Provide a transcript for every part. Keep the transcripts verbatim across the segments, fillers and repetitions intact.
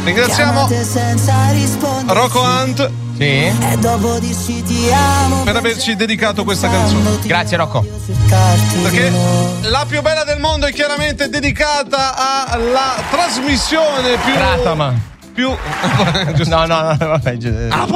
Ringraziamo Rocco Hunt, sì, per averci dedicato questa canzone. Grazie Rocco. Perché la più bella del mondo è chiaramente dedicata alla trasmissione più Pratama. più No, no, no, vabbè. Ah,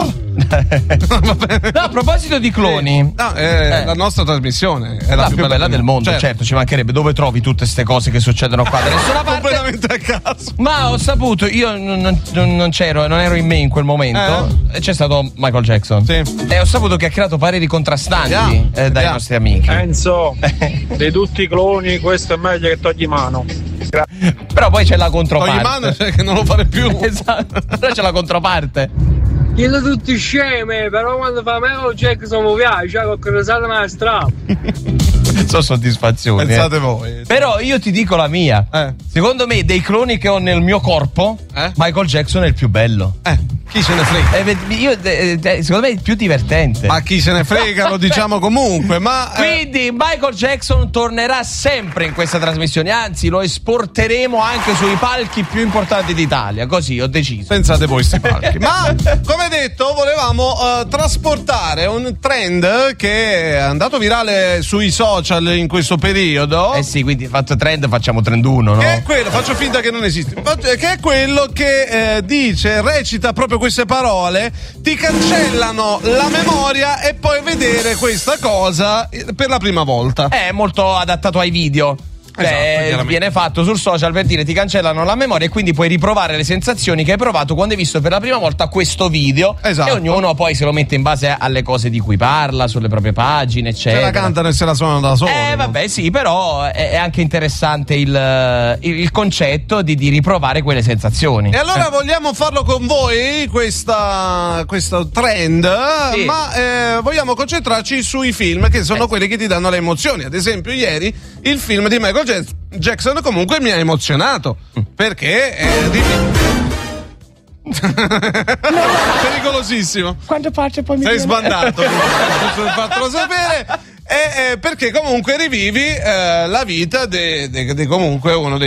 No, a proposito di cloni, no, è eh. la nostra trasmissione è la, la più bella del mondo, certo. certo, ci mancherebbe. Dove trovi tutte queste cose che succedono qua da nessuna parte? Completamente a caso. Ma ho saputo, io non, non, non c'ero, non ero in me in quel momento. Eh. C'è stato Michael Jackson. Sì. E ho saputo che ha creato pareri contrastanti yeah. eh, dai yeah. nostri amici. Enzo, di tutti i cloni, questo è meglio che togli mano. Gra- Però poi c'è la controparte. Togli mano, cioè che non lo fare più. Esatto. Però c'è la controparte. Dillo tutti sceme, però quando fa Michael Jackson mi piace, con crosata una strada. Sono soddisfazioni. Pensate eh. voi. Però io ti dico la mia. Eh. Secondo me, dei cloni che ho nel mio corpo, eh? Michael Jackson è il più bello. Eh, chi se ne frega? Eh, io, eh, eh, secondo me è il più divertente. Ma chi se ne frega, lo diciamo comunque. Ma eh... Quindi Michael Jackson tornerà sempre in questa trasmissione. Anzi, lo esporteremo anche sui palchi più importanti d'Italia. Così ho deciso. Pensate voi sti palchi. Ma come detto, volevamo uh, trasportare un trend che è andato virale sui social in questo periodo. Eh sì, quindi fatto trend facciamo trentuno, no? Che è quello, faccio finta che non esiste. Che è quello che eh, dice, recita proprio queste parole, ti cancellano la memoria e puoi vedere questa cosa per la prima volta. È molto adattato ai video. Beh, esatto, viene fatto sul social per dire ti cancellano la memoria e quindi puoi riprovare le sensazioni che hai provato quando hai visto per la prima volta questo video. Esatto. E ognuno poi se lo mette in base alle cose di cui parla, sulle proprie pagine, eccetera. Se la cantano e se la suonano da solo. Eh vabbè sì, però è, è anche interessante il, il, il concetto di, di riprovare quelle sensazioni. E allora eh. vogliamo farlo con voi questa, questo trend, sì. ma eh, vogliamo concentrarci sui film che sono eh. quelli che ti danno le emozioni. Ad esempio ieri il film di Michael Jackson comunque mi ha emozionato perché è di... pericolosissimo. Quando parte poi mi sei viene... sbandato per fartelo sapere. E, eh, perché comunque rivivi eh, la vita di comunque uno dei